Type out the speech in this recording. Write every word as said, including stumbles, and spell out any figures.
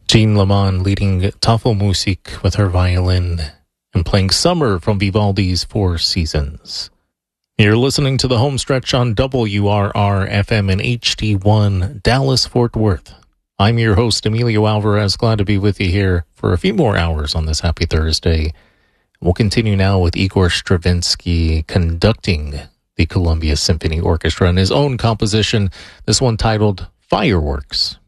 Jean Lamont leading Tafelmusik with her violin and playing Summer from Vivaldi's Four Seasons. You're listening to the home stretch on W R R F M and H D one Dallas-Fort Worth. I'm your host, Emilio Alvarez. Glad to be with you here for a few more hours on this happy Thursday. We'll continue now with Igor Stravinsky conducting the Columbia Symphony Orchestra in his own composition, this one titled Fireworks.